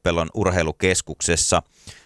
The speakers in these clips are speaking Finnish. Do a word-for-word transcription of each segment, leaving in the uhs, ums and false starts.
Lohipellon urheilukeskuksessa.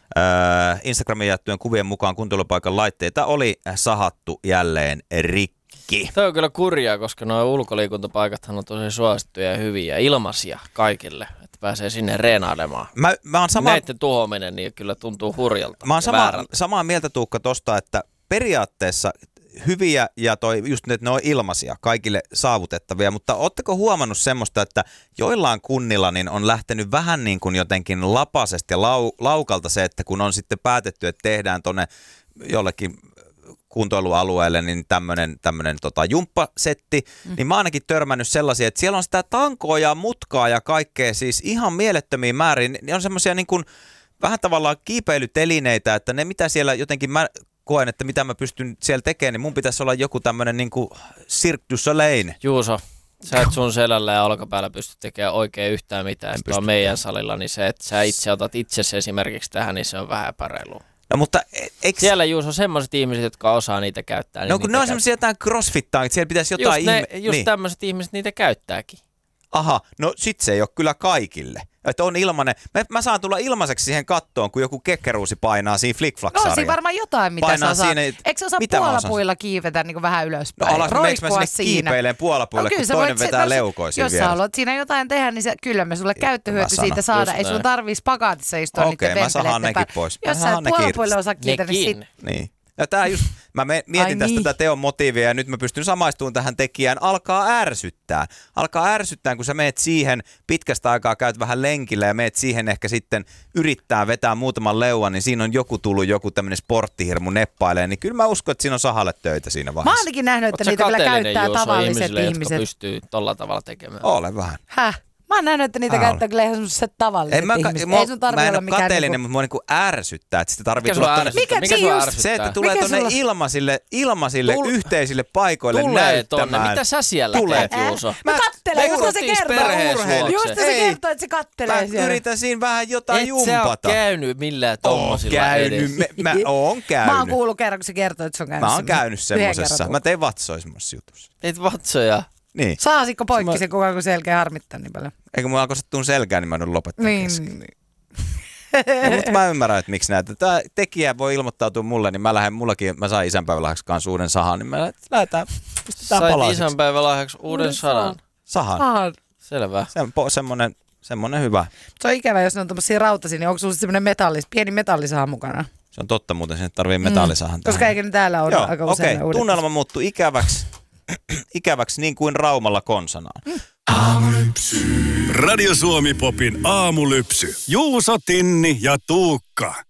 Instagramin jaettujen kuvien mukaan kuntoilupaikan laitteita oli sahattu jälleen rikki. Tämä on kyllä kurjaa, koska nuo ulkoliikuntapaikathan on tosi suosittuja ja hyviä, ilmaisia kaikille, että pääsee sinne reenailemaan. Mä, mä oon sama... Näiden tuhoaminen niin kyllä tuntuu hurjalta. Mä oon sama, samaa mieltä Tuukka tosta, että periaatteessa hyviä ja toi, just ne, että ne on ilmaisia, kaikille saavutettavia, mutta ootteko huomannut semmoista, että joillain kunnilla niin on lähtenyt vähän niin kuin jotenkin lapasesti ja lau, laukalta se, että kun on sitten päätetty, että tehdään tonne jollekin kuntoilualueelle niin tämmöinen tämmöinen tota jumppasetti, mm. niin mä oon ainakin törmännyt sellaisia, että siellä on sitä tankoa ja mutkaa ja kaikkea siis ihan mielettömiin määrin. Ne on semmoisia niin kuin vähän tavallaan kiipeilytelineitä, että ne mitä siellä jotenkin mä koen, että mitä mä pystyn siellä tekemään, niin mun pitäisi olla joku tämmöinen niin kuin Cirque du Soleil. Juuso, sä et sun selällä ja olkapäällä pysty tekemään oikein yhtään mitään. Sitten on meidän salilla, niin se, että sä itse otat itsesi esimerkiksi tähän, niin se on vähän epäreilua. No mutta eikö... Siellä Juuso on semmoiset ihmiset, jotka osaa niitä käyttää. Niin no kun ne on semmoisia jotain crossfittaa, että siellä pitäisi jotain... Just, ne, ihme... just niin. tämmöiset ihmiset niitä käyttääkin. Aha, no sit se ei ole kyllä kaikille. Että on ilmanen. Mä, mä saan tulla ilmaiseksi siihen kattoon, kun joku kekkeruusi painaa siinä flick-flack-sarjaa. No siinä varmaan jotain, mitä painaa sä osaat. Siinä, eikö sä osaa puolapuilla kiivetä niin vähän ylöspäin? No alas, meneekö mä sinne kiipeileen puolapuille, no, kun toinen vetää se, leukoisiin jos vieressä. Jos sä haluat siinä jotain tehdä, niin se, kyllä me sulle käyttöhyöty siitä saada. Ei sun tarvii spagaatissa istua okay, niiden vempeleiden päällä. Okei, mä sahan nekin pois. Jos sä et puolapuille osaa kiivetä, niin sit... Niin. Ja tää just, mä mietin Ai tästä niin. tätä Teon motiivia ja nyt mä pystyn samaistumaan tähän tekijään. Alkaa ärsyttää. Alkaa ärsyttää, kun sä meet siihen, pitkästä aikaa käyt vähän lenkillä ja meet siihen ehkä sitten yrittää vetää muutaman leuan, niin siinä on joku tullut, joku tämmönen sporttihirmu neppailee, niin kyllä mä uskon, että siinä on sahalle töitä siinä vaiheessa. Mä oon ainakin nähnyt, että niitä kyllä käyttää Juuso, tavalliset ihmisille, ihmiset. Jotka pystyy tolla tavalla tekemään. Ole vähän. Häh? Mä oon nähnyt, että niitä Aa, käyttää kyllä ihan semmoiset tavalliset mä, ihmiset. Mua, ei sun tarvitse olla mikään... Mä en ole kateellinen, niinku... mutta mua niinku ärsyttää, että sitä tarvii Mikä tulla tonne... Mikä, Mikä sua ärsyttää? Se, että tulee tonne sulla... ilmaisille, ilmaisille Tul... yhteisille paikoille tulee näyttämään. Tonne. Mitä sä siellä tulee. teet, Juuso? Mä kattelen, just se kertoo. Just se kertoo, että se kattelee siellä. Mä yritän siinä vähän jotain Et jumpata. Et sä oo käynyt millään tommosilla edes. Mä oon käynyt. Mä oon kuullut kerran, kun se kertoo, että se on käynyt. Mä oon käynyt semmosessa. Mä tein vatsoja semmosessa jutussa. Teit vatsoja? Niin. Saasitko poikki mä... sen kukaan, kun selkeä harmittaa niin paljon? Eikö mulla alkoi sattua selkään, niin mä en lopettaa niin, kesken. Niin. No, mutta mä ymmärrän, että miksi näitä. Tämä tekijä voi ilmoittautua mulle, niin mä lähden, mullakin, mä sain isänpäivälahjaksi kanssa uuden sahan, niin mä lähdetään, pistetään Sait palasiksi. Sait isänpäivälahjaksi uuden sahan? Sahan. Sahan. Selvä. Se, po, semmonen, semmonen hyvä. Se on ikävä, jos ne on tommosia rautaisia, niin onko sulla semmoinen metallis, pieni metallisaha mukana? Se on totta muuten, sinne tarvii metallisahan mm. tähän. Koska eikä ne täällä ole aika usein. Okei, okay. Tunnelma muuttui ikäväksi, ikäväksi niin kuin Raumalla konsanaan. Mm. Aamulypsy. Radio Suomi Popin aamulypsy. Juuso, Tinni ja Tuukka.